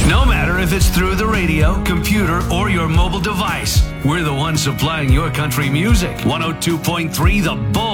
No matter if it's through the radio, computer, or your mobile device, we're the ones supplying your country music. 102.3 The Bull.